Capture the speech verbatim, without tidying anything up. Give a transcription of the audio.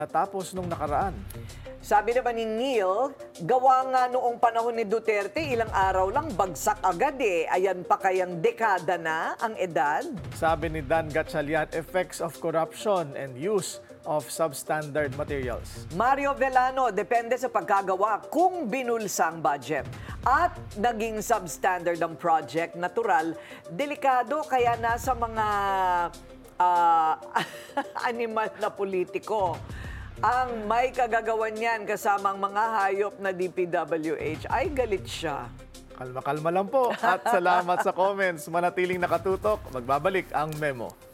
natapos nung nakaraan. Sabi naman ni Neil, gawa nga noong panahon ni Duterte, ilang araw lang bagsak agad eh. Ayan pa kayang dekada na ang edad? Sabi ni Dan Gatchalian, effects of corruption and use of substandard materials. Mario Velano, depende sa pagkagawa kung binulsa ang budget. At naging substandard ang project, natural, delikado kaya nasa mga uh, animal na politiko ang may kagagawan niyan kasama ang mga hayop na D P W H. Ay, galit siya. Kalma-kalma lang po at salamat sa comments. Manatiling nakatutok. Magbabalik ang Memo.